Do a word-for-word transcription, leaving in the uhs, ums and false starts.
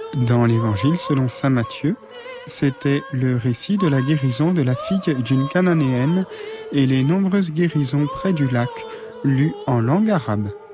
Dans l'Évangile selon saint Matthieu, c'était le récit de la guérison de la fille d'une Cananéenne et les nombreuses guérisons près du lac, lues en langue arabe.